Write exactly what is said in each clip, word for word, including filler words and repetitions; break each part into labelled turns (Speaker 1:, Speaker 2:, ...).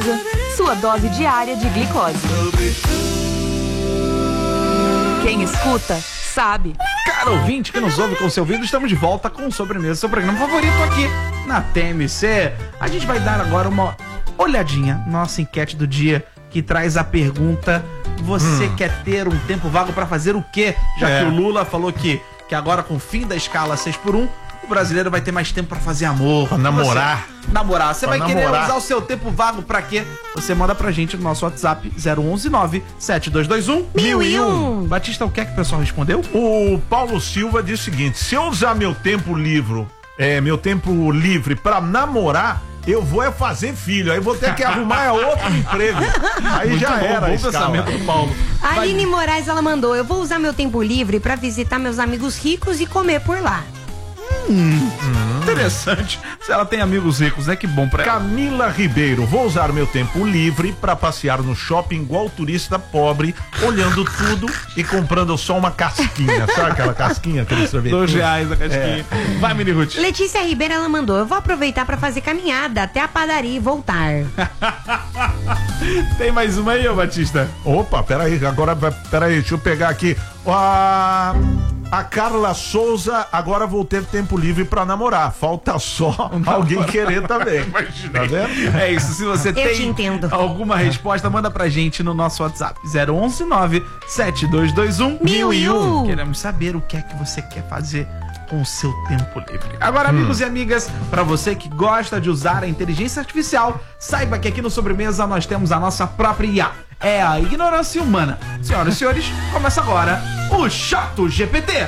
Speaker 1: Sua dose diária de glicose. Quem escuta, sabe.
Speaker 2: Cara ouvinte que nos ouve com seu ouvido, estamos de volta com o Sobremesa, seu programa favorito aqui na T M C. A gente vai dar agora uma olhadinha na nossa enquete do dia, que traz a pergunta: você hum. quer ter um tempo vago para fazer o quê? Já é. que o Lula falou que, que agora com o fim da escala seis por um, o brasileiro vai ter mais tempo pra fazer amor.
Speaker 3: Pra namorar.
Speaker 2: Você, namorar. Você
Speaker 3: pra
Speaker 2: vai
Speaker 3: namorar.
Speaker 2: querer usar o seu tempo vago pra quê? Você manda pra gente no nosso WhatsApp zero um nove sete dois dois um mil e um. Batista, o que é que o pessoal respondeu?
Speaker 3: O Paulo Silva diz o seguinte: se eu usar meu tempo livre, é, meu tempo livre pra namorar, eu vou é fazer filho. Aí vou ter que arrumar outro emprego. Aí
Speaker 2: Muito
Speaker 3: já
Speaker 2: bom,
Speaker 3: era
Speaker 2: bom
Speaker 3: a
Speaker 2: pensamento do Paulo.
Speaker 4: A Aline Moraes, ela mandou: eu vou usar meu tempo livre pra visitar meus amigos ricos e comer por lá.
Speaker 2: Hum, hum. Interessante. Se ela tem amigos ricos, né? Que bom pra ela.
Speaker 3: Camila Ribeiro: vou usar meu tempo livre pra passear no shopping igual turista pobre, olhando tudo e comprando só uma casquinha. Sabe aquela casquinha, aquele sorvete?
Speaker 2: Dois reais a casquinha. É. Vai, Mini Ruth.
Speaker 4: Letícia Ribeiro, ela mandou: eu vou aproveitar pra fazer caminhada até a padaria e voltar.
Speaker 2: Tem mais uma aí, ô Batista?
Speaker 3: Opa, peraí, agora, peraí, deixa eu pegar aqui. A, a Carla Souza: agora vou ter tempo livre pra namorar. Falta só um alguém querer também. Tá vendo?
Speaker 2: É isso, se você
Speaker 4: eu
Speaker 2: tem
Speaker 4: te entendo.
Speaker 2: alguma resposta, manda pra gente no nosso WhatsApp zero um nove sete dois dois um mil e um. Queremos saber o que é que você quer fazer com o seu tempo livre. Agora, hum. amigos e amigas, pra você que gosta de usar a inteligência artificial, saiba que aqui no Sobremesa nós temos a nossa própria I A. É a ignorância humana. Senhoras e senhores, começa agora o Chato G P T.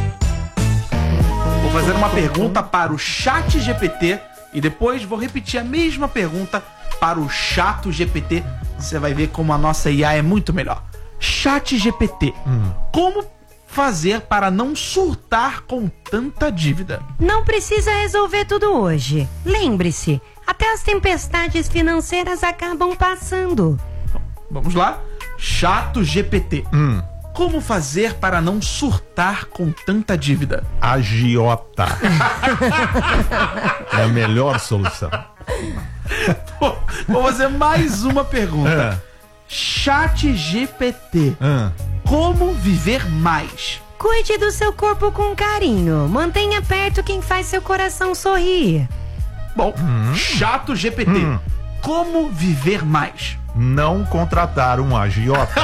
Speaker 2: Vou fazer uma pergunta para o Chat G P T e depois vou repetir a mesma pergunta para o Chato G P T. Você vai ver como a nossa I A é muito melhor. Chat G P T, hum. como fazer para não surtar com tanta dívida?
Speaker 4: Não precisa resolver tudo hoje. Lembre-se, até as tempestades financeiras acabam passando.
Speaker 2: Vamos lá? Chato G P T.
Speaker 3: Hum.
Speaker 2: Como fazer para não surtar com tanta dívida?
Speaker 3: Agiota. É a melhor solução.
Speaker 2: Pô, vou fazer mais uma pergunta.
Speaker 3: É.
Speaker 2: Chat G P T.
Speaker 3: É.
Speaker 2: Como viver mais?
Speaker 4: Cuide do seu corpo com carinho. Mantenha perto quem faz seu coração sorrir.
Speaker 2: Bom, hum. Chato G P T.
Speaker 3: Hum.
Speaker 2: Como viver mais?
Speaker 3: Não contratar um agiota.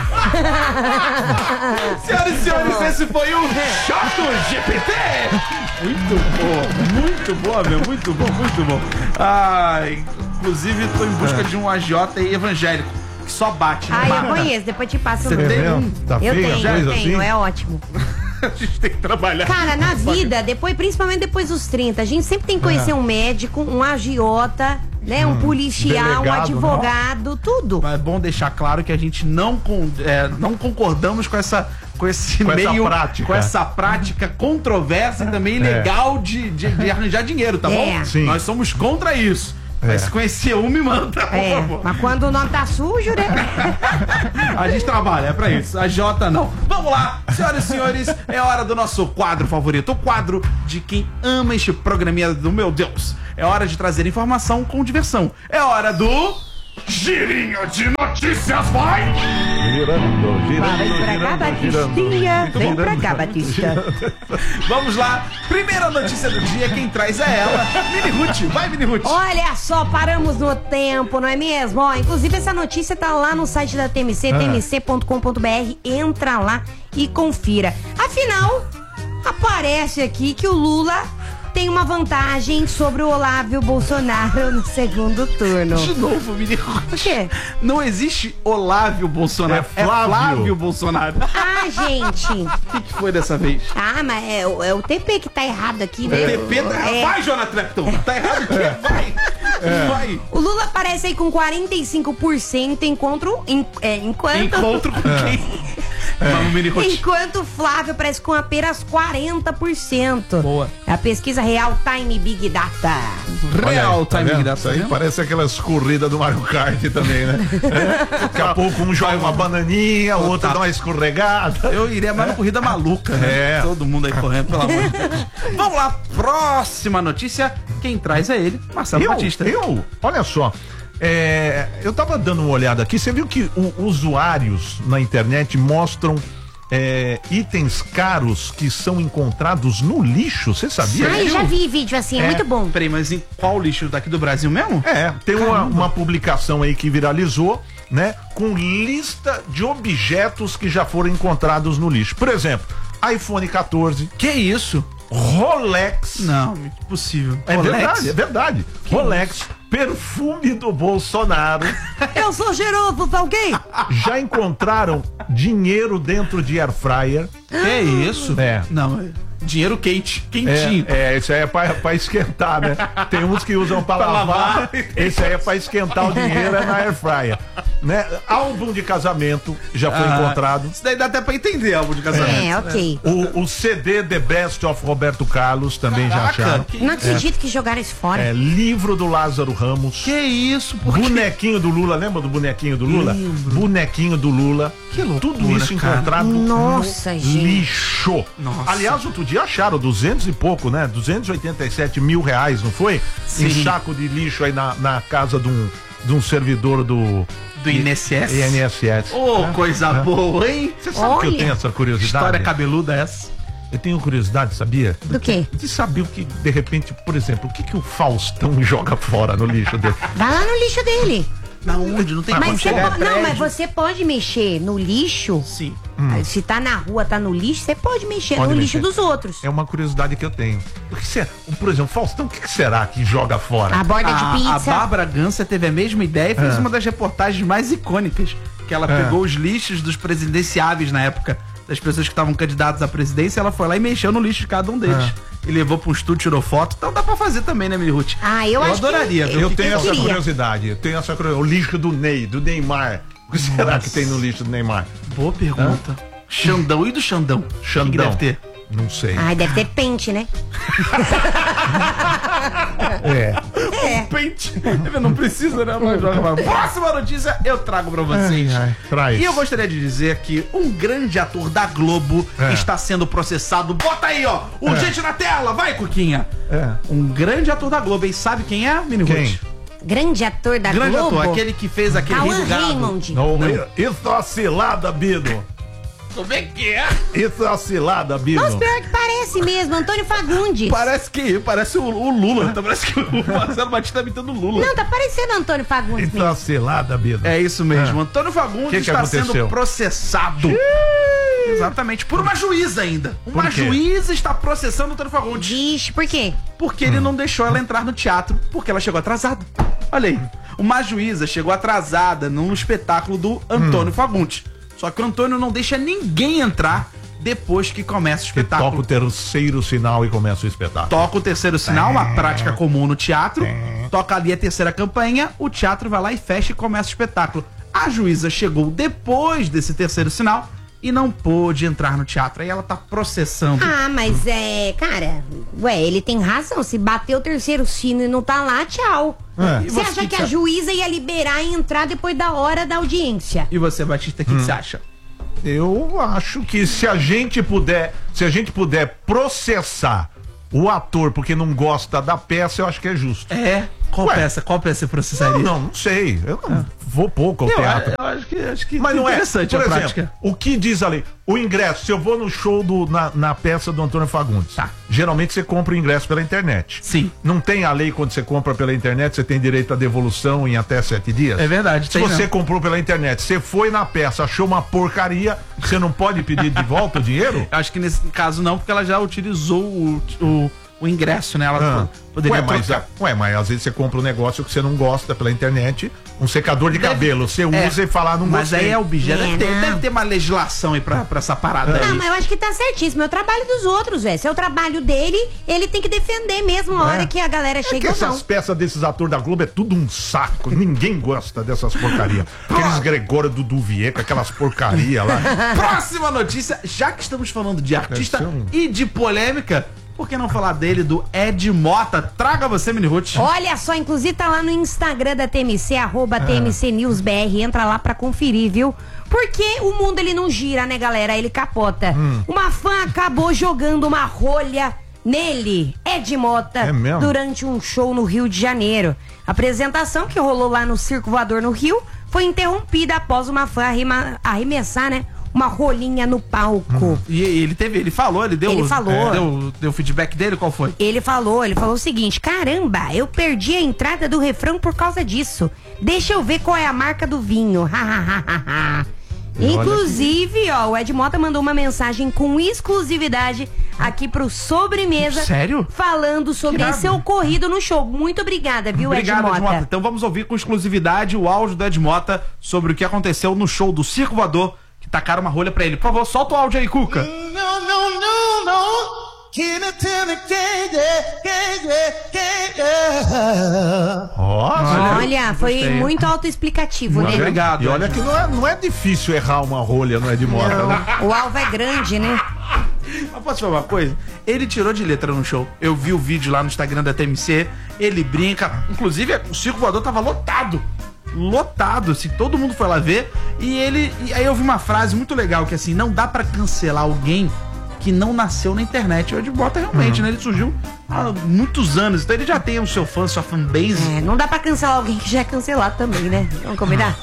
Speaker 2: Senhoras e senhores, esse foi o Chato G P T. Muito bom, muito boa, meu, muito bom, muito bom. Ah, inclusive tô em busca é. de um agiota evangélico que só bate.
Speaker 4: Ah, eu conheço, depois te passo.
Speaker 2: Você tem um?
Speaker 3: Tá
Speaker 4: eu
Speaker 3: feia,
Speaker 4: tenho, eu tenho, assim? É ótimo.
Speaker 2: A gente tem que trabalhar.
Speaker 4: Cara, na vida, depois, principalmente depois dos trinta, a gente sempre tem que conhecer é. um médico, um agiota, né? Um policial,
Speaker 3: Delegado,
Speaker 4: um advogado, não? tudo.
Speaker 2: Mas é bom deixar claro que a gente não, con é, não concordamos com essa com esse
Speaker 3: com
Speaker 2: meio
Speaker 3: essa prática.
Speaker 2: com essa prática controversa e também ilegal é. de, de, de arranjar dinheiro, tá
Speaker 4: é.
Speaker 2: bom?
Speaker 3: Sim.
Speaker 2: Nós somos contra isso. É. Mas se conhecer um, me manda, por
Speaker 4: é.
Speaker 2: favor.
Speaker 4: Mas quando o nome tá sujo, né?
Speaker 2: A gente trabalha, é pra isso. A Jota não. Vamos lá, senhoras e senhores, é hora do nosso quadro favorito. O quadro de quem ama este programinha do meu Deus. É hora de trazer informação com diversão. É hora do... Girinho de notícias, vai!
Speaker 3: Girando, girando,
Speaker 4: Vem pra cá, Batistinha. Vem pra cá, Batista.
Speaker 2: Vamos lá. Primeira notícia do dia, quem traz é ela, Mini Ruth. Vai, Mini Ruth.
Speaker 4: Olha só, paramos no tempo, não é mesmo? Ó, inclusive essa notícia tá lá no site da T M C, ah. t m c ponto com ponto b r. Entra lá e confira. Afinal, aparece aqui que o Lula tem uma vantagem sobre o Olávio Bolsonaro no segundo turno.
Speaker 2: De novo, menino.
Speaker 4: O quê?
Speaker 2: Não existe Olávio Bolsonaro.
Speaker 3: É Flávio,
Speaker 2: é Flávio Bolsonaro.
Speaker 4: Ah, gente.
Speaker 2: O que, que foi dessa vez?
Speaker 4: Ah, mas é, é o T P que tá errado aqui, né?
Speaker 2: O T P tá... É. Vai, Jonathan Trepton. Tá errado aqui. É. Vai. É. Vai.
Speaker 4: O Lula aparece aí com quarenta e cinco por cento encontro, em, é, enquanto...
Speaker 2: Encontro com
Speaker 3: é.
Speaker 2: quem? É.
Speaker 4: Enquanto o Flávio aparece com apenas quarenta por cento.
Speaker 2: Boa.
Speaker 4: É a pesquisa Real Time Big Data.
Speaker 2: Real
Speaker 3: aí, tá
Speaker 2: Time
Speaker 3: vendo?
Speaker 2: Big Data.
Speaker 3: Isso aí parece aquelas corridas do Mario Kart também, né? É. Daqui a pouco um joga uma bananinha, o outro dá uma escorregada.
Speaker 2: Eu iria mais na corrida maluca, né?
Speaker 3: É.
Speaker 2: Todo mundo aí correndo, pelo amor de Deus. Vamos lá, próxima notícia. Quem traz é ele, Marcelo
Speaker 3: eu,
Speaker 2: Batista.
Speaker 3: Eu? Olha só. É, eu tava dando uma olhada aqui, você viu que o, usuários na internet mostram é, itens caros que são encontrados no lixo, você sabia?
Speaker 4: Ah, eu já vi vídeo assim, é,
Speaker 3: É.
Speaker 4: muito bom.
Speaker 2: Peraí, mas em qual lixo? Daqui do Brasil mesmo?
Speaker 3: É, tem uma, uma publicação aí que viralizou, né, com lista de objetos que já foram encontrados no lixo. Por exemplo, iPhone quatorze,
Speaker 2: Que isso?
Speaker 3: Rolex.
Speaker 2: Não, impossível. É
Speaker 3: Rolex,
Speaker 2: verdade?
Speaker 3: é verdade. Rolex, perfume do Bolsonaro.
Speaker 4: Eu sou cheiroso, tá ok?
Speaker 3: Já encontraram dinheiro dentro de air fryer.
Speaker 2: Que isso?
Speaker 3: É.
Speaker 2: Não, é dinheiro quente, quentinho.
Speaker 3: É, é, isso aí é pra, pra esquentar, né? Tem uns que usam pra,
Speaker 2: Pra
Speaker 3: lavar,
Speaker 2: lavar.
Speaker 3: esse aí é pra esquentar o dinheiro, é na air fryer. Né? Álbum de casamento já foi
Speaker 2: Ah,
Speaker 3: encontrado.
Speaker 2: Isso daí dá até pra entender álbum de casamento.
Speaker 4: É, ok.
Speaker 3: O, o C D The Best of Roberto Carlos também
Speaker 2: Caraca,
Speaker 3: já acharam.
Speaker 2: que
Speaker 4: Não acredito que jogaram isso fora.
Speaker 3: É, livro do Lázaro Ramos.
Speaker 2: Que isso? Por quê?
Speaker 3: Bonequinho do Lula, lembra do bonequinho do Lula?
Speaker 2: Lembro.
Speaker 3: Bonequinho do Lula.
Speaker 2: Que loucura,
Speaker 3: Tudo isso
Speaker 2: cara.
Speaker 3: encontrado
Speaker 4: Nossa,
Speaker 3: no
Speaker 4: gente.
Speaker 3: lixo.
Speaker 2: Nossa.
Speaker 3: Aliás, outro dia acharam duzentos e pouco, né? duzentos e oitenta e sete mil reais, não foi?
Speaker 2: Sim.
Speaker 3: Em saco de lixo aí na, na casa de um, de um servidor do...
Speaker 2: Do I N S S?
Speaker 3: I N S S.
Speaker 2: Ô, coisa boa, hein?
Speaker 3: Você sabe que eu
Speaker 4: Olha.
Speaker 3: tenho essa curiosidade?
Speaker 2: História cabeluda essa.
Speaker 3: Eu tenho curiosidade, sabia?
Speaker 4: Do quê?
Speaker 3: De saber o que, de repente, por exemplo, o que, que o Faustão joga fora no lixo dele.
Speaker 4: Vai lá no lixo dele.
Speaker 2: Na onde? Não tem como
Speaker 4: Mas você
Speaker 2: chegar
Speaker 4: po- não,
Speaker 2: prédio.
Speaker 4: mas você pode mexer no lixo.
Speaker 2: Sim.
Speaker 4: Se tá na rua, tá no lixo, você pode mexer
Speaker 3: Pode
Speaker 4: no
Speaker 3: mexer.
Speaker 4: lixo dos outros.
Speaker 3: É uma curiosidade que eu tenho. O que será? Por exemplo, Faustão, o que, que será que joga fora?
Speaker 4: A borda de
Speaker 2: A, a
Speaker 4: pizza.
Speaker 2: Bárbara Gança teve a mesma ideia e fez
Speaker 3: É.
Speaker 2: uma das reportagens mais icônicas. Que ela
Speaker 3: É.
Speaker 2: pegou os lixos dos presidenciáveis na época, das pessoas que estavam candidatas à presidência, ela foi lá e mexeu no lixo de cada um deles. E levou pra um estúdio, tirou foto. Então dá pra fazer também, né, Mirute?
Speaker 4: Ah, eu acho que-
Speaker 2: adoraria ver
Speaker 3: Eu
Speaker 2: o que
Speaker 3: tenho
Speaker 2: que
Speaker 3: essa
Speaker 4: queria.
Speaker 3: curiosidade. Eu tenho essa curiosidade. O lixo do Ney, do Neymar. O que será que tem no lixo do Neymar?
Speaker 2: Boa pergunta. Xandão. E do Xandão? O que que
Speaker 3: Xandão.
Speaker 2: deve ter?
Speaker 3: Não sei.
Speaker 4: Ai, deve ter pente, né?
Speaker 3: É.
Speaker 2: Pente. Não precisa, né? Mas joga pra- Próxima notícia eu trago pra vocês.
Speaker 3: Ai, ai, traz.
Speaker 2: E eu gostaria de dizer que um grande ator da Globo
Speaker 3: É.
Speaker 2: está sendo processado. Bota aí, ó! Urgente na tela! Vai, Cuquinha!
Speaker 3: É.
Speaker 2: Um grande ator da Globo, hein? Sabe quem é, Mini
Speaker 3: Quem?
Speaker 2: Ruth?
Speaker 4: Grande ator da
Speaker 2: Grande
Speaker 4: Globo.
Speaker 2: ator, aquele que fez aquele Rei
Speaker 4: Cauã
Speaker 2: do Gado.
Speaker 4: Raymond.
Speaker 3: Não, isso é uma cilada, Bino.
Speaker 2: Como é que é?
Speaker 3: Isso é uma cilada, Bino.
Speaker 4: Nossa, pior que parece mesmo, Antônio Fagundes.
Speaker 2: Parece que parece o, o Lula. Então parece que o Marcelo Batista tá imitando o Lula.
Speaker 4: Não, tá parecendo Antônio Fagundes
Speaker 3: Isso é uma
Speaker 4: mesmo.
Speaker 3: cilada, Bino.
Speaker 2: É isso mesmo. Antônio Fagundes
Speaker 3: Que que
Speaker 2: está
Speaker 3: aconteceu?
Speaker 2: sendo processado. Exatamente, por uma juíza ainda. Uma
Speaker 3: Por quê?
Speaker 2: juíza está processando o Antônio Fagundes.
Speaker 4: Vixe, por quê?
Speaker 2: Porque ele não deixou ela entrar no teatro, porque ela chegou atrasada. Olha aí. Uma juíza chegou atrasada num espetáculo do Antônio Fagundes. Só que o Antônio não deixa ninguém entrar depois que começa o
Speaker 3: Que toca
Speaker 2: espetáculo.
Speaker 3: o terceiro sinal e começa o espetáculo.
Speaker 2: Toca o terceiro sinal, uma prática comum no teatro. Toca ali a terceira campanha, o teatro vai lá e fecha e começa o espetáculo. A juíza chegou depois desse terceiro sinal e não pôde entrar no teatro. Aí ela tá processando.
Speaker 4: Ah, mas é, cara, ué, ele tem razão. Se bater o terceiro sino e não tá lá, tchau.
Speaker 3: É.
Speaker 2: E
Speaker 4: Você
Speaker 2: você
Speaker 4: acha que
Speaker 2: que
Speaker 4: a
Speaker 2: você-
Speaker 4: juíza ia liberar e entrar depois da hora da audiência?
Speaker 2: E você, Batista, o que que você acha?
Speaker 3: Eu acho que se a gente puder, se a gente puder processar o ator porque não gosta da peça, eu acho que é justo.
Speaker 2: É? Qual
Speaker 3: Ué.
Speaker 2: peça? Qual peça você
Speaker 3: Não,
Speaker 2: processaria?
Speaker 3: não, não sei. Eu não vou pouco ao
Speaker 2: Eu,
Speaker 3: teatro.
Speaker 2: eu acho que, acho que
Speaker 3: Mas não é
Speaker 2: interessante
Speaker 3: por
Speaker 2: a
Speaker 3: exemplo,
Speaker 2: prática.
Speaker 3: o que diz ali? O ingresso, se eu vou no show do, na, na peça do Antônio Fagundes,
Speaker 2: Tá.
Speaker 3: geralmente você compra o ingresso pela internet.
Speaker 2: Sim.
Speaker 3: Não tem a lei quando você compra pela internet, você tem direito à devolução em até sete dias?
Speaker 2: É verdade,
Speaker 3: Se
Speaker 2: tem
Speaker 3: você
Speaker 2: não.
Speaker 3: comprou pela internet, você foi na peça, achou uma porcaria, você não pode pedir de volta o dinheiro?
Speaker 2: Eu acho que nesse caso não, porque ela já utilizou o, o, o ingresso, né? Ela
Speaker 3: Ah.
Speaker 2: poderia
Speaker 3: Ué, mas,
Speaker 2: trocar.
Speaker 3: ué, mas às vezes você compra um negócio que você não gosta pela internet, um secador de
Speaker 2: Deve-
Speaker 3: cabelo, você
Speaker 2: É,
Speaker 3: usa e fala, não
Speaker 2: Mas
Speaker 3: gostei.
Speaker 2: aí é objeto.
Speaker 4: É,
Speaker 2: Deve, ter-
Speaker 4: não.
Speaker 2: deve ter uma legislação aí pra, pra essa parada
Speaker 4: Não,
Speaker 2: aí.
Speaker 4: mas eu acho que tá certíssimo. É o trabalho dos outros, velho. Se é o trabalho dele, ele tem que defender mesmo a hora
Speaker 3: É.
Speaker 4: que a galera
Speaker 3: É que
Speaker 4: chega ou não.
Speaker 3: essas peças desses atores da Globo é tudo um saco. Ninguém gosta dessas porcarias. Aqueles Gregório do Duvier com aquelas porcarias lá.
Speaker 2: Próxima notícia, já que estamos falando de artista
Speaker 3: Deve ser um-
Speaker 2: e de polêmica, por que não falar dele, do Ed Mota? Traga você, Mini Ruth.
Speaker 4: Olha só, inclusive tá lá no Instagram da T M C, arroba T M C News B R, entra lá pra conferir, viu? Porque o mundo ele não gira, né, galera? Ele capota. Uma fã acabou jogando uma rolha nele, Ed Mota,
Speaker 3: É mesmo?
Speaker 4: durante um show no Rio de Janeiro. A apresentação que rolou lá no Circo Voador no Rio foi interrompida após uma fã arrima- arremessar, né, uma rolinha no palco.
Speaker 2: E ele teve, ele falou, ele deu.
Speaker 4: Ele falou.
Speaker 2: é, deu, deu feedback dele, qual foi?
Speaker 4: Ele falou, ele falou o seguinte: caramba, eu perdi a entrada do refrão por causa disso. Deixa eu ver qual é a marca do vinho. Inclusive, ó, o Ed Mota mandou uma mensagem com exclusividade aqui pro Sobremesa.
Speaker 2: Sério?
Speaker 4: Falando sobre
Speaker 2: irado.
Speaker 4: esse ocorrido no show. Muito obrigada, viu,
Speaker 2: Obrigado,
Speaker 4: Ed Mota?
Speaker 2: Ed Mota. Então vamos ouvir com exclusividade o áudio do Ed Mota sobre o que aconteceu no show do Circo Voador, que tacaram uma rolha pra ele. Por favor, solta o áudio aí, Cuca.
Speaker 5: No, no, no, no. Give it to me, yeah, yeah, yeah, yeah.
Speaker 3: Nossa.
Speaker 4: Olha, foi
Speaker 2: gostei.
Speaker 4: muito autoexplicativo,
Speaker 2: Muito
Speaker 4: né?
Speaker 2: obrigado.
Speaker 3: E olha
Speaker 2: Ed.
Speaker 3: que não é, não é difícil errar uma rolha no Ed Mota, né?
Speaker 4: O alvo é grande, né?
Speaker 2: Mas posso te falar uma coisa? Ele tirou de letra no show. Eu vi o vídeo lá no Instagram da T M C. Ele brinca. Inclusive, o Circo Voador tava lotado. Lotado, assim, todo mundo foi lá ver. E ele. E aí eu vi uma frase muito legal que assim, não dá pra cancelar alguém que não nasceu na internet. O Ed Mota realmente, né? Ele surgiu há muitos anos. Então ele já tem o seu fã, sua fanbase.
Speaker 4: É, não dá pra cancelar alguém que já é cancelado também, né? Vamos combinar?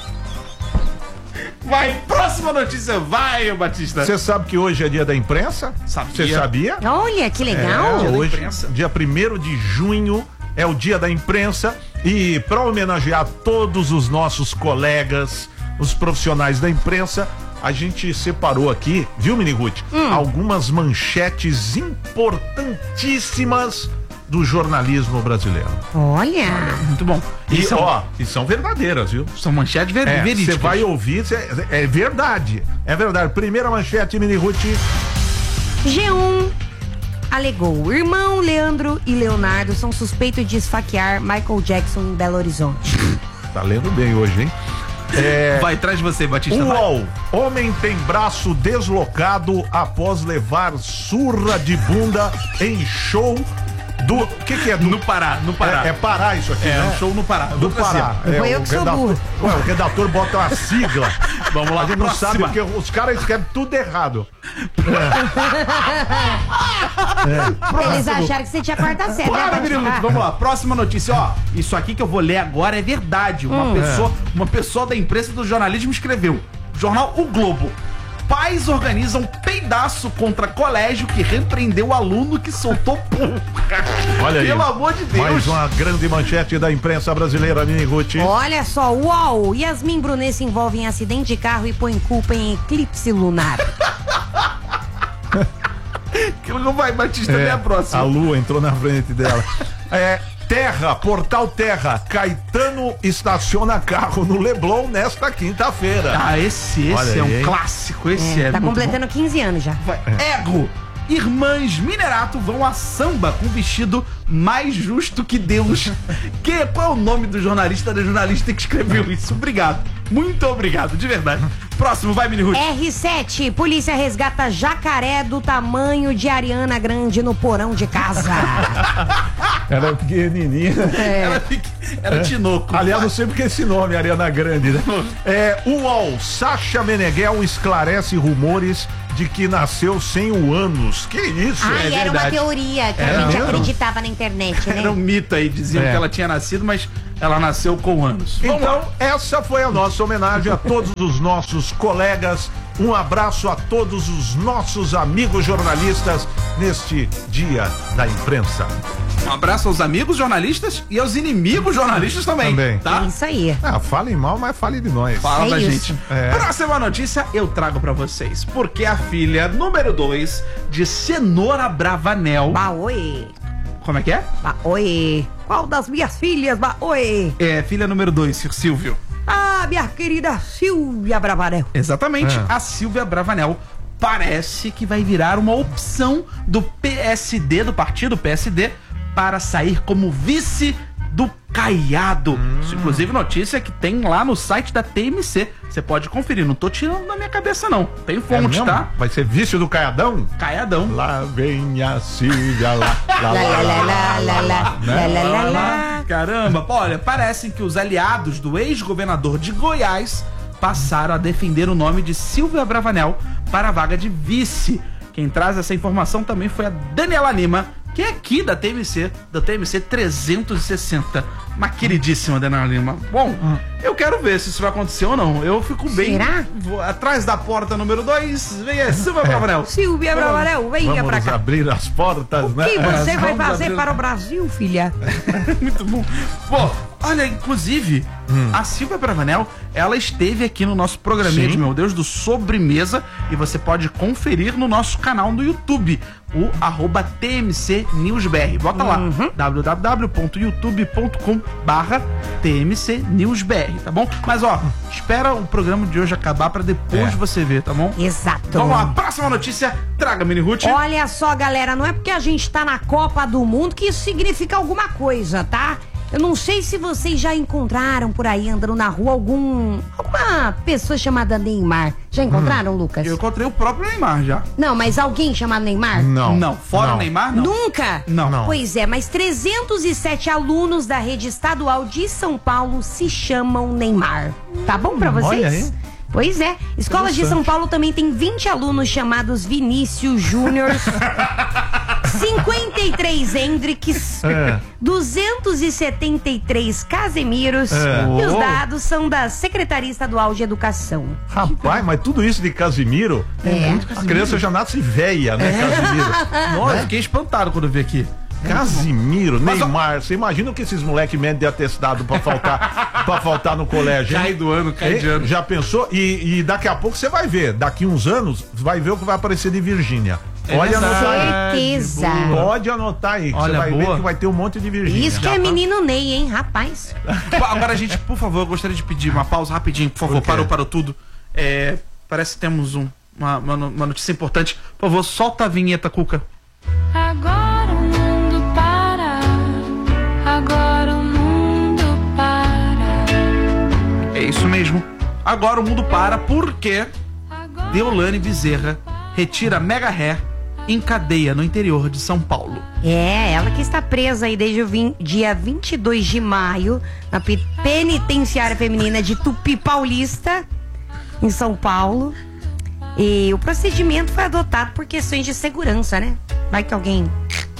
Speaker 2: Vai, próxima notícia, vai, ô Batista.
Speaker 3: Você sabe que hoje é dia da imprensa?
Speaker 2: Sabia.
Speaker 3: Você sabia?
Speaker 4: Olha, que legal.
Speaker 3: É,
Speaker 2: Dia da
Speaker 3: hoje,
Speaker 2: imprensa.
Speaker 3: dia primeiro de junho, é o dia da imprensa. E para homenagear todos os nossos colegas, os profissionais da imprensa, a gente separou aqui, viu, Miniguti?
Speaker 4: Hum.
Speaker 3: Algumas manchetes importantíssimas do jornalismo brasileiro.
Speaker 4: Olha.
Speaker 2: Muito bom.
Speaker 3: E,
Speaker 2: E são,
Speaker 3: ó, e são verdadeiras, viu?
Speaker 2: são manchetes ver,
Speaker 3: É,
Speaker 2: verídicas.
Speaker 3: você vai ouvir, cê- é verdade. É verdade. Primeira manchete, Miniguti.
Speaker 4: G um alegou: o irmão Leandro e Leonardo são suspeitos de esfaquear Michael Jackson em Belo Horizonte.
Speaker 3: Tá lendo bem hoje, hein? É,
Speaker 2: Vai atrás de você, Batista. vai.
Speaker 3: U O L. Homem tem braço deslocado após levar surra de bunda em show do... O que que é? Do...
Speaker 2: No Pará, no Pará.
Speaker 3: É, é Pará isso aqui,
Speaker 2: É,
Speaker 3: né?
Speaker 2: um show no Pará.
Speaker 3: Do Pará. É,
Speaker 4: Foi eu
Speaker 3: o
Speaker 4: que sou
Speaker 3: redator-
Speaker 4: burro.
Speaker 3: Ué, o redator bota uma sigla.
Speaker 2: Vamos lá,
Speaker 3: A gente não
Speaker 2: próxima.
Speaker 3: sabe porque os caras escrevem tudo errado.
Speaker 4: Eles acharam que você tinha quarta série, né,
Speaker 2: Para,
Speaker 4: Batista?
Speaker 2: Miriluto, vamos lá. Próxima notícia, ó. Isso aqui que eu vou ler agora é verdade. Uma,
Speaker 4: Hum.
Speaker 2: pessoa, uma pessoa da imprensa do jornalismo escreveu. Jornal O Globo. Pais organizam peidaço contra colégio que repreendeu aluno que soltou pum.
Speaker 3: Olha aí.
Speaker 2: Pelo amor de Deus.
Speaker 3: Mais uma grande manchete da imprensa brasileira, Miniguti.
Speaker 4: Olha só, uau! Yasmin Brunet se envolve em acidente de carro e põe culpa em eclipse lunar.
Speaker 2: Aquilo não vai, Batista, é, a próxima.
Speaker 3: A lua entrou na frente dela. É, Terra, Portal Terra. Caetano estaciona carro no Leblon nesta quinta-feira.
Speaker 2: Ah, esse,
Speaker 3: Olha
Speaker 2: esse é
Speaker 3: aí,
Speaker 2: um
Speaker 3: hein?
Speaker 2: clássico. Esse é,
Speaker 4: tá
Speaker 2: muito
Speaker 4: completando quinze anos já.
Speaker 2: bom. Vai. Ego. Irmãs Minerato vão a samba com vestido mais justo que Deus. Que, qual é o nome do jornalista da jornalista que escreveu isso? Obrigado. Muito obrigado, de verdade. Próximo, vai, Mini Ruth.
Speaker 4: R sete, polícia resgata jacaré do tamanho de Ariana Grande no porão de casa.
Speaker 3: Era pequenininha.
Speaker 2: Era, pequ- era Tinoco.
Speaker 3: Aliás, não sei porque esse nome, Ariana Grande, né? É, U O L, Sacha Meneghel esclarece rumores de que nasceu sem o ânus. Que isso?
Speaker 4: Ai,
Speaker 2: é
Speaker 4: era uma
Speaker 2: verdade.
Speaker 4: teoria que a
Speaker 3: Era
Speaker 4: gente
Speaker 3: mesmo?
Speaker 4: acreditava na internet, né?
Speaker 2: Era um mito aí, diziam
Speaker 3: É.
Speaker 2: que ela tinha nascido, mas ela nasceu com anos. Vamos
Speaker 3: Então,
Speaker 2: lá.
Speaker 3: essa foi a nossa homenagem a todos os nossos colegas. Um abraço a todos os nossos amigos jornalistas neste Dia da Imprensa.
Speaker 2: Um abraço aos amigos jornalistas e aos inimigos jornalistas também.
Speaker 3: Também.
Speaker 2: Tá?
Speaker 4: Isso aí.
Speaker 3: Ah, falem mal, mas falem de nós.
Speaker 2: Fala
Speaker 4: É
Speaker 2: da
Speaker 4: isso.
Speaker 2: gente.
Speaker 3: É.
Speaker 2: Próxima notícia eu trago pra vocês. Porque a filha número dois de Cenoura Bravanel.
Speaker 4: Bah, oi.
Speaker 2: Como é que é?
Speaker 4: Bah, oi. Qual das minhas filhas? Bah, oi.
Speaker 2: É, filha número dois, Silvio.
Speaker 4: Ah, minha querida Silvia Bravanel.
Speaker 2: Exatamente.
Speaker 3: É.
Speaker 2: A Silvia Bravanel parece que vai virar uma opção do P S D, do partido P S D, para sair como vice do Caiado.
Speaker 3: Hum.
Speaker 2: Isso, inclusive, notícia que tem lá no site da T M C. Você pode conferir. Não tô tirando da minha cabeça, não. Tem
Speaker 3: É
Speaker 2: fonte,
Speaker 3: mesmo?
Speaker 2: tá?
Speaker 3: Vai ser vício do Caiadão?
Speaker 2: Caiadão.
Speaker 3: Lá vem a Silvia, lá, lá,
Speaker 4: Lá,
Speaker 3: lá,
Speaker 4: lá,
Speaker 3: lá,
Speaker 4: lá, lá, lá, lá, lá, lá, lá.
Speaker 2: Caramba, olha, parece que os aliados do ex-governador de Goiás passaram a defender o nome de Silvia Bravanel para a vaga de vice. Quem traz essa informação também foi a Daniela Lima, que é aqui da T M C, da T M C trezentos e sessenta. Uma queridíssima Dana Lima. Bom, hum. eu quero ver se isso vai acontecer ou não. Eu fico bem...
Speaker 4: Será?
Speaker 2: Vou, atrás da porta número dois, vem aí, Silvia Bravanel.
Speaker 4: Silvia Bravanel, venha pra cá.
Speaker 3: Vamos abrir as portas,
Speaker 4: o
Speaker 3: né?
Speaker 4: O que você
Speaker 2: é,
Speaker 4: vai fazer
Speaker 2: abrir...
Speaker 4: para o Brasil, filha?
Speaker 2: Muito bom. Bom, olha, inclusive, hum. a Silvia Bravanel, ela esteve aqui no nosso programinha de Meu Deus do Sobremesa e você pode conferir no nosso canal no YouTube, o arroba T M C News B R. Bota lá, uhum. w w w ponto youtube ponto com barra T M C News B R, tá bom? Mas ó, espera o programa de hoje acabar pra depois é. você ver, tá bom?
Speaker 4: Exato.
Speaker 2: Vamos lá, próxima notícia, traga, Mini Ruth.
Speaker 4: Olha só, galera, não é porque a gente tá na Copa do Mundo que isso significa alguma coisa, tá? Eu não sei se vocês já encontraram por aí, andando na rua, algum alguma pessoa chamada Neymar. Já encontraram, hum, Lucas?
Speaker 2: Eu encontrei o próprio Neymar já.
Speaker 4: Não, mas alguém chamado Neymar?
Speaker 3: Não.
Speaker 2: Não, fora
Speaker 3: não.
Speaker 2: o Neymar, não.
Speaker 4: Nunca?
Speaker 2: Não. não.
Speaker 4: Pois é, mas trezentos e sete alunos da rede estadual de São Paulo se chamam Neymar. Tá bom pra vocês?
Speaker 3: Olha aí.
Speaker 4: Pois é. Escola de São Paulo também tem vinte alunos chamados Vinícius Júnior, cinquenta e três Hendrix, é. duzentos e setenta e três Casemiros, é. e os dados são da Secretaria Estadual de Educação.
Speaker 3: Rapaz, mas tudo isso de Casimiro,
Speaker 4: é.
Speaker 3: a criança já nasce velha, né, é. Casimiro?
Speaker 2: Nossa, eu fiquei espantado quando eu vi aqui.
Speaker 3: Casimiro, Neymar, você imagina o que esses moleques mentem de atestado pra faltar, pra faltar no colégio, hein?
Speaker 2: Cai do ano, cai de ano.
Speaker 3: Já pensou? E, e daqui a pouco você vai ver, daqui uns anos, vai ver o que vai aparecer de Virgínia.
Speaker 2: É
Speaker 3: Pode anotar aí.
Speaker 4: Certeza.
Speaker 3: Pode anotar aí, que
Speaker 2: Olha,
Speaker 3: você vai
Speaker 2: boa.
Speaker 3: ver que vai ter um monte de Virgínia.
Speaker 4: Isso que
Speaker 2: Já
Speaker 4: é
Speaker 2: tá.
Speaker 4: menino Ney, hein, rapaz?
Speaker 2: Agora, gente, por favor, eu gostaria de pedir uma pausa rapidinho, por favor,
Speaker 3: Por
Speaker 2: parou, parou tudo. É, parece que temos um, uma, uma, uma notícia importante. Por favor, solta a vinheta, Cuca.
Speaker 6: Agora o mundo para, agora o mundo para.
Speaker 2: É isso mesmo. Agora o mundo para porque Deolane Bezerra retira Mega Hair em cadeia no interior de São Paulo.
Speaker 4: É, ela que está presa aí desde o vim, dia vinte e dois de maio na penitenciária feminina de Tupi Paulista, em São Paulo. E o procedimento foi adotado por questões de segurança, né? Vai que alguém...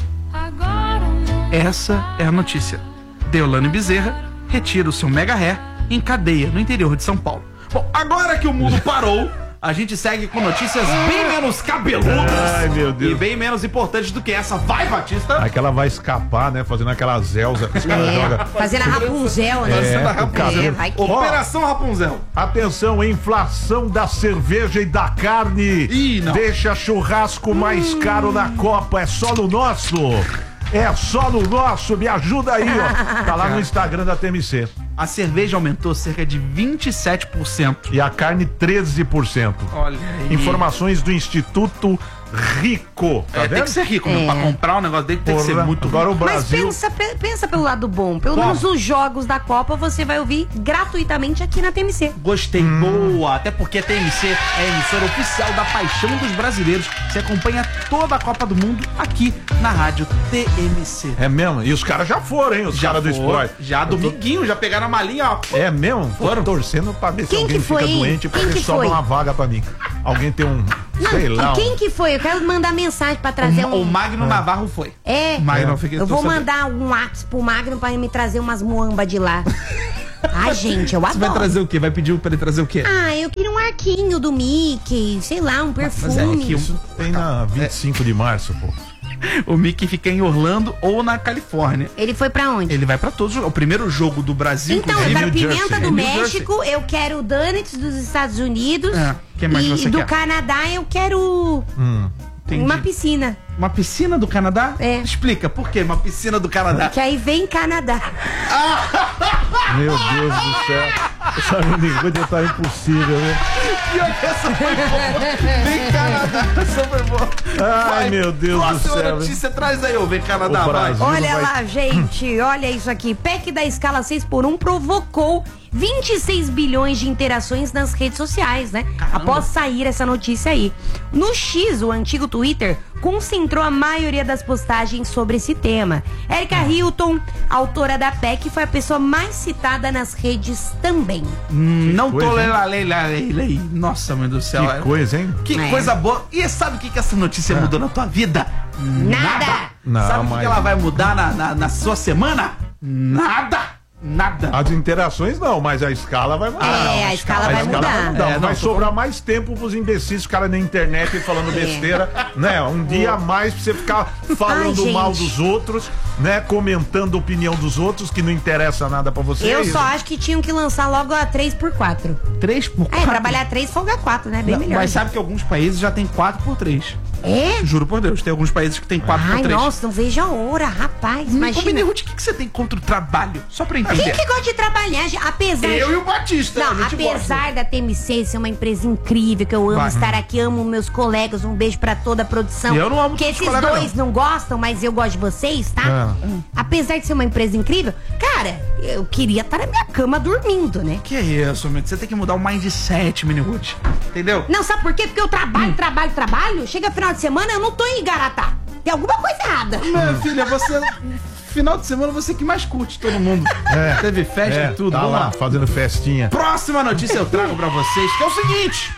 Speaker 2: Essa é a notícia. Deolane Bezerra retira o seu Mega Hair em cadeia no interior de São Paulo. Bom, agora que o mundo parou, a gente segue com notícias bem menos cabeludas.
Speaker 3: Ai, meu Deus.
Speaker 2: E bem menos importantes do que essa. Vai, Batista!
Speaker 3: Aí que ela vai escapar, né? Fazendo aquela Zelza. Que os caras
Speaker 4: É,
Speaker 3: jogam.
Speaker 4: fazendo a Rapunzel, né?
Speaker 3: É,
Speaker 2: Fazendo a Rapunzel.
Speaker 4: É, vai que...
Speaker 2: Operação Rapunzel.
Speaker 3: Atenção, inflação da cerveja e da carne.
Speaker 2: Ih, não.
Speaker 3: Deixa churrasco mais caro na Copa. É só no nosso. É só no nosso. Me ajuda aí, ó. Tá lá no Instagram da T M C.
Speaker 2: A cerveja aumentou cerca de vinte e sete por cento.
Speaker 3: E a carne treze por cento.
Speaker 2: Olha aí.
Speaker 3: Informações do Instituto Rico. Tá
Speaker 2: É,
Speaker 3: vendo?
Speaker 2: tem que ser rico, né?
Speaker 4: É.
Speaker 2: Pra comprar um negócio dele tem que ser
Speaker 3: Porra,
Speaker 2: muito
Speaker 3: agora o
Speaker 2: rico.
Speaker 4: Mas
Speaker 3: Brasil...
Speaker 4: pensa, pe- pensa pelo lado bom. Pelo
Speaker 3: Bom.
Speaker 4: menos os jogos da Copa você vai ouvir gratuitamente aqui na T M C.
Speaker 2: Gostei, boa. Até porque a T M C é a emissora oficial da paixão dos brasileiros. Você acompanha toda a Copa do Mundo aqui na rádio T M C.
Speaker 3: É mesmo? E os caras já foram, hein? Os caras do
Speaker 2: foi,
Speaker 3: esporte.
Speaker 2: Já dominguinho, já pegaram a malinha, ó.
Speaker 3: É mesmo?
Speaker 2: Foram.
Speaker 3: Tô torcendo pra ver se
Speaker 4: Quem
Speaker 3: alguém
Speaker 4: que foi,
Speaker 3: fica
Speaker 4: hein?
Speaker 3: doente pra
Speaker 4: Quem
Speaker 3: ver
Speaker 4: que
Speaker 3: se sobra
Speaker 4: foi?
Speaker 3: uma vaga pra mim. Alguém tem um, sei
Speaker 4: Não,
Speaker 3: lá.
Speaker 4: e quem
Speaker 3: um...
Speaker 4: que foi? Eu quero mandar mensagem pra trazer
Speaker 2: O, o
Speaker 4: um...
Speaker 2: Magno Navarro foi.
Speaker 4: É,
Speaker 2: Magno, fiquei-
Speaker 4: eu
Speaker 2: tô
Speaker 4: vou
Speaker 2: sabendo.
Speaker 4: mandar um WhatsApp pro Magno pra ele me trazer umas muamba de lá. Ai, gente, eu
Speaker 2: Você vai
Speaker 4: adoro.
Speaker 2: trazer o quê? Vai pedir pra ele trazer o quê?
Speaker 4: Ah, eu queria um arquinho do Mickey, sei lá, um perfume.
Speaker 2: é que
Speaker 3: Isso tem na vinte e cinco de março, pô.
Speaker 2: O Mickey fica em Orlando ou na Califórnia.
Speaker 4: Ele foi pra onde?
Speaker 2: Ele vai pra todos os... O primeiro jogo do Brasil,
Speaker 4: Então, eu
Speaker 2: inclusive,
Speaker 4: quero
Speaker 3: New
Speaker 4: pimenta
Speaker 3: Jersey.
Speaker 4: do
Speaker 2: New
Speaker 4: México, eu quero donuts dos Estados Unidos.
Speaker 2: É, que mais
Speaker 4: e
Speaker 2: você
Speaker 4: do
Speaker 2: quer?
Speaker 4: Canadá eu quero
Speaker 2: Entendi.
Speaker 4: uma piscina.
Speaker 2: Uma piscina do Canadá?
Speaker 4: É.
Speaker 2: Explica, por que uma piscina do Canadá?
Speaker 4: Que aí vem Canadá.
Speaker 3: Meu Deus do céu. Essa menina tá impossível, né?
Speaker 2: Pior que essa foi boa. Vem Canadá, essa foi boa.
Speaker 3: Ai,
Speaker 2: Vai,
Speaker 3: meu Deus do
Speaker 2: próxima
Speaker 3: céu.
Speaker 2: notícia, traz aí, ô, vem Canadá,
Speaker 3: O
Speaker 2: vai.
Speaker 3: Brasil.
Speaker 4: Olha
Speaker 3: vai-
Speaker 4: lá, gente, olha isso aqui. P E C da escala seis por um provocou vinte e seis bilhões de interações nas redes sociais, né?
Speaker 2: Caramba.
Speaker 4: Após sair essa notícia aí. No X, o antigo Twitter, concentrou a maioria das postagens sobre esse tema. Erika Hilton, autora da P E C, foi a pessoa mais citada nas redes também.
Speaker 2: Hum, não
Speaker 3: coisa,
Speaker 2: tô
Speaker 3: hein?
Speaker 2: leila, leila, leila, leila. Nossa, mãe do céu.
Speaker 3: Que coisa, hein?
Speaker 2: Que
Speaker 4: É.
Speaker 2: coisa boa. E sabe o que, que essa notícia mudou na tua vida?
Speaker 4: Nada.
Speaker 3: Não,
Speaker 2: Sabe o que,
Speaker 3: mas-
Speaker 2: que ela vai mudar na, na, na sua semana? Nada. Nada.
Speaker 3: As interações não, mas a escala vai mudar.
Speaker 4: É, a escala vai mudar.
Speaker 3: Não,
Speaker 2: É, não,
Speaker 3: vai
Speaker 2: tô
Speaker 3: sobrar mais tempo pros imbecis ficarem na internet falando besteira, né? Um dia a mais pra você ficar falando
Speaker 4: Ai,
Speaker 3: mal
Speaker 4: gente.
Speaker 3: dos outros, né? Comentando a opinião dos outros, que não interessa nada pra você.
Speaker 4: Eu
Speaker 3: é
Speaker 4: só
Speaker 3: isso.
Speaker 4: acho que tinham que lançar logo a três por quatro.
Speaker 2: três por
Speaker 4: É,
Speaker 2: quatro.
Speaker 4: trabalhar três, folga quatro, né? Bem
Speaker 2: Não,
Speaker 4: melhor.
Speaker 2: mas sabe que alguns países já tem quatro por três.
Speaker 4: É?
Speaker 2: Juro por Deus, tem alguns países que tem quatro
Speaker 4: Ai,
Speaker 2: por três.
Speaker 4: nossa, não vejo a hora, rapaz.
Speaker 2: Ô,
Speaker 4: Imagina.
Speaker 2: Minirute, o que, que você tem contra o trabalho? Só pra entender.
Speaker 4: Quem que gosta de trabalhar? gente? Apesar
Speaker 2: Eu
Speaker 4: de...
Speaker 2: e o Batista, a
Speaker 4: Não,
Speaker 2: gente
Speaker 4: apesar
Speaker 2: gosta.
Speaker 4: da T M C ser uma empresa incrível, que eu amo
Speaker 2: Vai.
Speaker 4: estar aqui, amo meus colegas, um beijo pra toda a produção.
Speaker 2: Eu não amo
Speaker 4: Porque
Speaker 2: todos os
Speaker 4: esses
Speaker 2: colegas,
Speaker 4: dois não. gostam, mas eu gosto de vocês, tá?
Speaker 3: Ah.
Speaker 4: Apesar de ser uma empresa incrível, cara, eu queria estar na minha cama dormindo, né?
Speaker 2: Que isso, amigo? Você tem que mudar o mindset, Minirute. Entendeu?
Speaker 4: Não, sabe por quê? Porque eu trabalho, trabalho, trabalho, chega final de semana, eu não tô em Igaratá. Tem alguma coisa errada.
Speaker 2: Minha filha, você... Final de semana você que mais curte todo mundo.
Speaker 3: É.
Speaker 2: Teve festa
Speaker 3: É,
Speaker 2: e tudo.
Speaker 3: tá
Speaker 2: Vamos
Speaker 3: lá,
Speaker 2: lá.
Speaker 3: fazendo festinha.
Speaker 2: Próxima notícia eu trago pra vocês, que é o seguinte.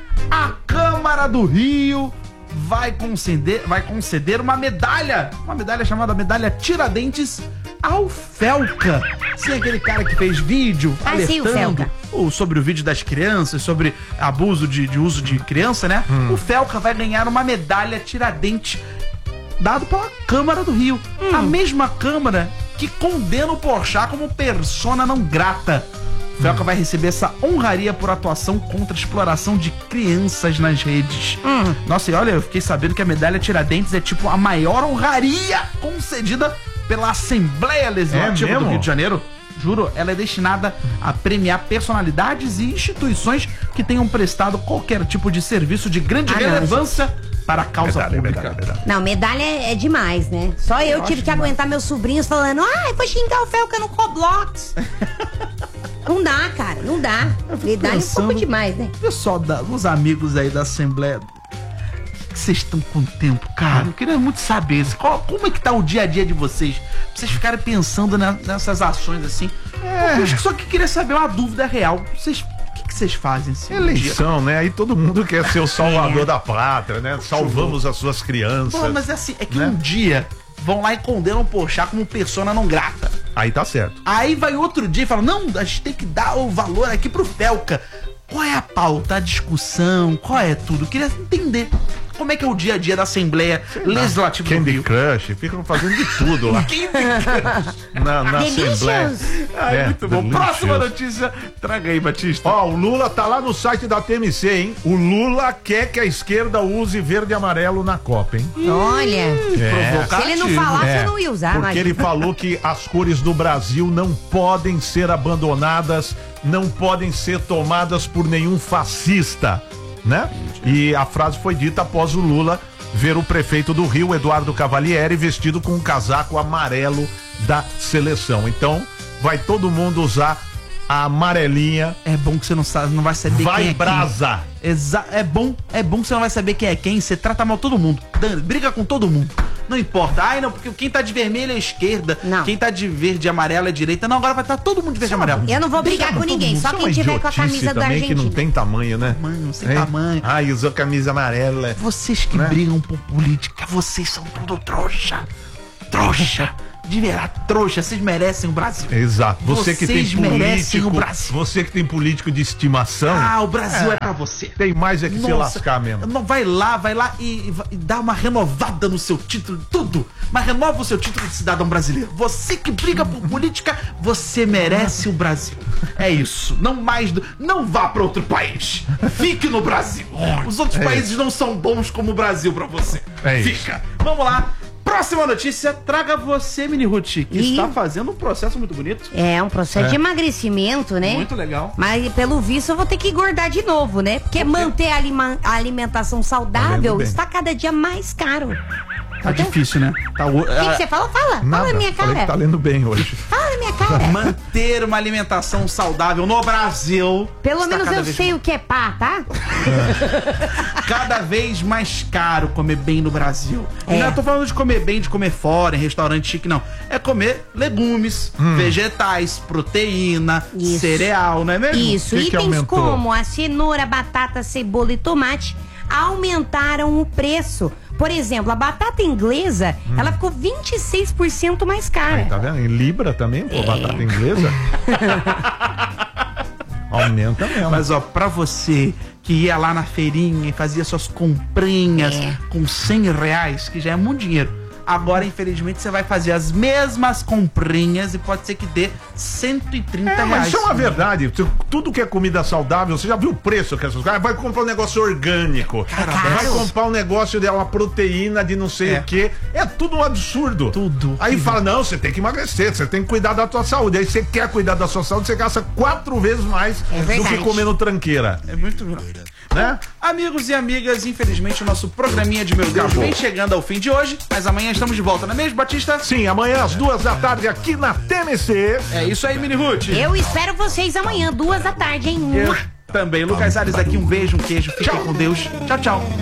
Speaker 2: A Câmara do Rio vai conceder, vai conceder uma medalha, uma medalha chamada Medalha Tiradentes ao Felca. Sim, aquele cara que fez vídeo
Speaker 4: Ah, sim, o
Speaker 2: alertando
Speaker 4: Felca.
Speaker 2: o- sobre o vídeo das crianças, sobre abuso de, de uso de criança, né? O Felca vai ganhar uma medalha Tiradentes dado pela Câmara do Rio. A mesma Câmara que condena o Porchat como persona não grata. Felca vai receber essa honraria por atuação contra a exploração de crianças nas redes. Nossa, e olha, eu fiquei sabendo que a medalha Tiradentes é tipo a maior honraria concedida pela Assembleia Legislativa
Speaker 3: É
Speaker 2: do
Speaker 3: mesmo?
Speaker 2: Rio de Janeiro. Juro, ela é destinada a premiar personalidades e instituições que tenham prestado qualquer tipo de serviço de grande
Speaker 4: Ah, não,
Speaker 2: relevância para a causa
Speaker 3: Medalha,
Speaker 2: pública.
Speaker 3: medalha, medalha.
Speaker 4: Não, medalha é, é demais, né? Só eu,
Speaker 2: acho
Speaker 4: tive que
Speaker 2: demais.
Speaker 4: aguentar meus sobrinhos falando, ai, vou xingar o Felca no Roblox. Não dá, cara, não dá. Medalha é um
Speaker 2: pensando-
Speaker 4: pouco demais, né?
Speaker 2: Pessoal, da, os amigos aí da Assembleia, que vocês estão com tempo, cara? Eu queria muito saber qual- como é que tá o dia a dia de vocês. Pra vocês ficarem pensando na- nessas ações assim. Eu acho que só que queria saber uma dúvida real. Vocês, o que, que vocês fazem assim? no dia?
Speaker 3: Eleição, né? Aí todo mundo quer ser o salvador da pátria, né? Salvamos as suas crianças.
Speaker 2: Pô, mas é assim, é que
Speaker 3: Né?
Speaker 2: um dia vão lá e condenam o Porchat como persona não grata.
Speaker 3: Aí tá certo.
Speaker 2: Aí vai outro dia e fala, não, a gente tem que dar o valor aqui pro Felca. Qual é a pauta, a discussão, qual é tudo? Eu queria entender como é que é o dia a dia da Assembleia Legislativa do
Speaker 3: Candy
Speaker 2: Rio.
Speaker 3: Crush, ficam fazendo de tudo lá na, na
Speaker 4: Delicious.
Speaker 3: Assembleia.
Speaker 2: Ai,
Speaker 3: É,
Speaker 2: muito bom.
Speaker 3: delicious.
Speaker 2: Próxima notícia, traga aí, Batista.
Speaker 3: Ó, o Lula tá lá no site da T M C, hein? O Lula quer que a esquerda use verde e amarelo na Copa, hein?
Speaker 4: Olha,
Speaker 3: É.
Speaker 4: se ele não falasse,
Speaker 3: É,
Speaker 4: eu não ia usar,
Speaker 3: porque
Speaker 4: mas...
Speaker 3: ele falou que as cores do Brasil não podem ser abandonadas, não podem ser tomadas por nenhum fascista, né? E a frase foi dita após o Lula ver o prefeito do Rio, Eduardo Cavalieri, vestido com um casaco amarelo da seleção. Então, vai todo mundo usar a amarelinha.
Speaker 2: É bom que você não sabe, não vai saber
Speaker 3: Vai
Speaker 2: quem é
Speaker 3: brasa!
Speaker 2: quem. Exa é bom, é bom que você não vai saber quem é quem, você trata mal todo mundo. Dan- Briga com todo mundo. Não importa. Ai, não, porque quem tá de vermelho é esquerda,
Speaker 4: Não.
Speaker 2: quem tá de verde e amarelo é direita. Não, agora vai estar todo mundo de verde e amarelo.
Speaker 4: Eu não vou brigar com ninguém, só
Speaker 3: Isso é
Speaker 4: quem
Speaker 3: uma
Speaker 4: tiver com a
Speaker 3: idiotice
Speaker 4: camisa da
Speaker 3: também que não
Speaker 4: Argentina.
Speaker 3: tem tamanho, né?
Speaker 2: Tamanho, sem
Speaker 3: Hein?
Speaker 2: tamanho.
Speaker 3: Ai, usou camisa amarela.
Speaker 2: Vocês que
Speaker 3: Né?
Speaker 2: brigam por política, vocês são tudo trouxa. Trouxa. De verdade, trouxa. Vocês merecem o Brasil.
Speaker 3: Exato. Você que tem
Speaker 2: Vocês merecem
Speaker 3: político,
Speaker 2: o Brasil.
Speaker 3: você que tem político de estimação,
Speaker 2: Ah, o Brasil é, pra você.
Speaker 3: tem mais é que se
Speaker 2: Nossa,
Speaker 3: lascar mesmo.
Speaker 2: Não, vai lá, vai lá e, e vai- e dá uma renovada no seu título, tudo. Mas renova o seu título de cidadão brasileiro. Você que briga por política, você merece o Brasil. É isso. Não mais do, não vá pra outro país. Fique no Brasil. Os outros
Speaker 3: É
Speaker 2: países não são bons como o Brasil pra você.
Speaker 3: É isso.
Speaker 2: Fica. Vamos lá. Próxima notícia, traga você, Mini Ruth, que
Speaker 4: Ih.
Speaker 2: está fazendo um processo muito bonito.
Speaker 4: É, um processo
Speaker 3: É.
Speaker 4: de emagrecimento, né?
Speaker 2: Muito legal.
Speaker 4: Mas pelo visto eu vou ter que engordar de novo, né? Porque manter a, alima- a alimentação
Speaker 3: Tá vendo
Speaker 4: saudável
Speaker 3: bem.
Speaker 4: está cada dia mais caro.
Speaker 2: Tá difícil, né? Tá, o,
Speaker 4: O que que você falou? Fala, fala
Speaker 3: Nada,
Speaker 4: na minha
Speaker 3: falei que tá
Speaker 4: cara.
Speaker 3: lendo bem hoje.
Speaker 4: Fala na minha cara.
Speaker 2: manter uma alimentação saudável no Brasil.
Speaker 4: Pelo
Speaker 2: está
Speaker 4: menos
Speaker 2: cada
Speaker 4: eu
Speaker 2: vez
Speaker 4: sei o que é pá, tá?
Speaker 2: cada vez mais caro comer bem no Brasil. E
Speaker 4: É.
Speaker 2: não eu tô falando de comer bem, de comer fora, em restaurante chique, não. É comer legumes, vegetais, proteína,
Speaker 4: Isso.
Speaker 2: cereal, não é mesmo?
Speaker 4: Isso,
Speaker 3: Que que
Speaker 4: itens
Speaker 3: aumentou?
Speaker 4: como a cenoura, batata, cebola e tomate aumentaram o preço. Por exemplo, a batata inglesa, ela ficou vinte e seis por cento mais cara.
Speaker 3: Aí, tá vendo? Em Libra também, pô, batata inglesa. Aumenta mesmo.
Speaker 2: Mas ó, pra você que ia lá na feirinha e fazia suas comprinhas
Speaker 4: É.
Speaker 2: com cem reais, que já é muito dinheiro. Agora, infelizmente, você vai fazer as mesmas comprinhas e pode ser que dê cento e trinta
Speaker 3: É,
Speaker 2: reais.
Speaker 3: mas isso é uma verdade. Tu- Tudo que é comida saudável, você já viu o preço que essas caras. Vai comprar um negócio orgânico. Vai comprar um negócio de uma proteína de não sei
Speaker 2: É.
Speaker 3: o quê. É tudo um absurdo.
Speaker 2: Tudo.
Speaker 3: Aí fala, não, você tem que emagrecer, você tem que cuidar da tua saúde. Aí você quer cuidar da sua saúde, você gasta quatro vezes mais
Speaker 4: É
Speaker 3: do
Speaker 4: verdade.
Speaker 3: que comendo tranqueira.
Speaker 2: É muito.
Speaker 3: Né?
Speaker 2: Amigos e amigas, infelizmente o nosso programinha de Meu Deus
Speaker 3: Acabou.
Speaker 2: vem chegando ao fim de hoje, mas amanhã estamos de volta, não é mesmo, Batista?
Speaker 3: Sim, amanhã às duas da tarde aqui na T M C.
Speaker 2: É isso aí, Mini Ruth.
Speaker 4: Eu espero vocês amanhã, duas da tarde, hein?
Speaker 2: Eu também. Lucas Salles aqui, um beijo, um queijo, fiquem com Deus. Tchau, tchau.